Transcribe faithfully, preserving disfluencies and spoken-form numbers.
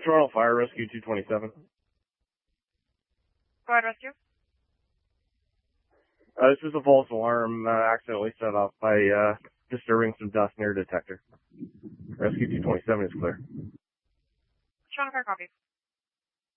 Toronto Fire, Rescue two twenty-seven. Go ahead, rescue. Uh, this is a false alarm, uh, accidentally set off by, uh, disturbing some dust near a detector. Rescue two twenty-seven is clear. Toronto Fire, copy.